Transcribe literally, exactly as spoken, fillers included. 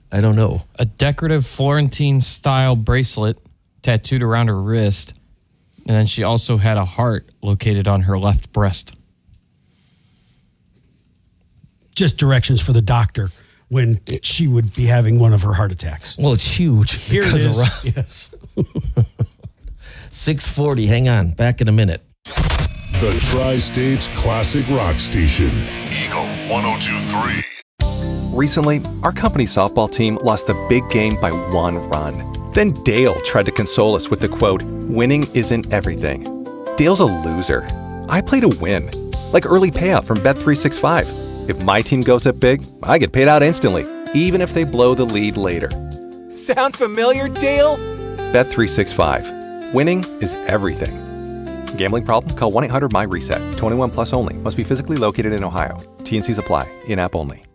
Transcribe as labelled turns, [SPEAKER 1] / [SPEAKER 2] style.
[SPEAKER 1] I don't know.
[SPEAKER 2] A decorative Florentine-style bracelet tattooed around her wrist, and then she also had a heart located on her left breast.
[SPEAKER 3] Just directions for the doctor when she would be having one of her heart attacks.
[SPEAKER 1] Well, it's huge.
[SPEAKER 3] Here it is. Of yes.
[SPEAKER 1] six forty. Hang on. Back in a minute.
[SPEAKER 4] The Tri-State's classic rock station. Eagle one oh two point three.
[SPEAKER 5] Recently, our company softball team lost the big game by one run. Then Dale tried to console us with the quote, "Winning isn't everything." Dale's a loser. I play to win. Like early payout from Bet three sixty-five. If my team goes up big, I get paid out instantly, even if they blow the lead later. Sound familiar, Dale? Bet three sixty-five. Winning is everything. Gambling problem? Call one eight hundred M Y RESET. twenty-one plus only. Must be physically located in Ohio. T N Cs apply. In-app only.